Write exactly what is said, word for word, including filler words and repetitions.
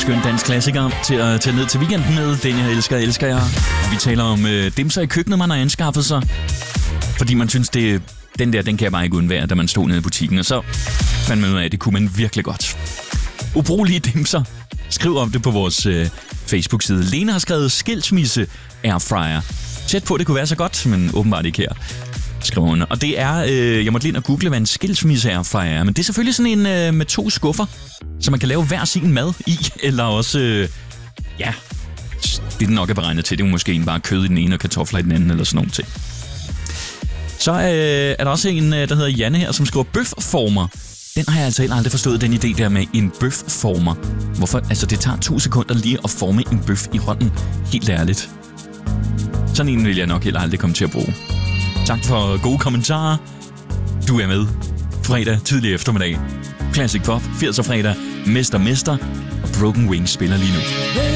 skøn dansk klassiker til at tage ned til weekenden med. Den jeg elsker, elsker jeg. Vi taler om øh, dimser i køkkenet, man har anskaffet sig. Fordi man synes, det, den der, den kan jeg bare ikke undvære, da man stod nede i butikken. Og så fandt man ud af, at det kunne man virkelig godt. Ubrugelige dimser. Skriv om det på vores øh, Facebook-side. Lene har skrevet skilsmisse airfryer. Tæt på, det kunne være så godt, men åbenbart ikke her. Skriver hun. Og det er, øh, jeg måtte lige ind og google, hvad en skilsmisse airfryer er. Men det er selvfølgelig sådan en øh, med to skuffer, så man kan lave hver sin mad i. Eller også, øh, ja, det er nok er beregnet til. Det er måske en bare kød i den ene og kartofler i den anden, eller sådan nogle ting. Så øh, er der også en, der hedder Janne her, som skriver bøfformer. Den har jeg altså heller aldrig forstået, den idé der med en bøfformer. Hvorfor? Altså, det tager to sekunder lige at forme en bøf i hånden. Helt ærligt. Sådan en vil jeg nok heller aldrig komme til at bruge. Tak for gode kommentarer. Du er med. Fredag, tidlig eftermiddag. Classic Pop, firser fredag, Mester Mester og Broken Wings spiller lige nu.